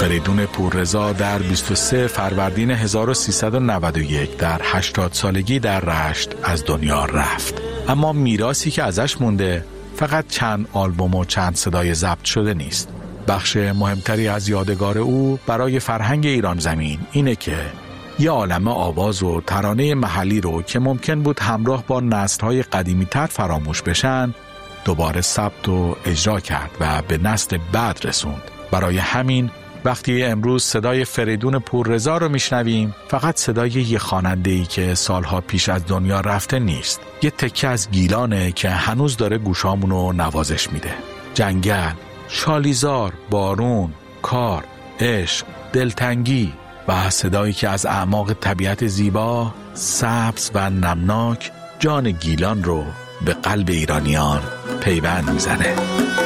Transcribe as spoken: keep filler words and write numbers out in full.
فریدون پوررضا در بیست و سوم فروردین هزار و سیصد و نود و یک در هشتاد سالگی در رشت از دنیا رفت. اما میراثی که ازش مونده فقط چند آلبوم و چند صدای ضبط شده نیست. بخش مهمتری از یادگار او برای فرهنگ ایران زمین اینه که یه عالمه آواز و ترانه محلی رو که ممکن بود همراه با نسل‌های قدیمی‌تر فراموش بشن دوباره ثبت و اجرا کرد و به نسل بعد رسوند. برای همین وقتی امروز صدای فریدون پوررضا رو میشنویم فقط صدای یه خواننده‌ای که سالها پیش از دنیا رفته نیست، یه تکه از گیلانه که هنوز داره گوشامونو نوازش میده. جنگل، شالیزار، بارون، کار، عشق، دلتنگی و صدایی که از اعماق طبیعت زیبا، سبز و نمناک جان گیلان رو به قلب ایرانیان پیوند میزنه.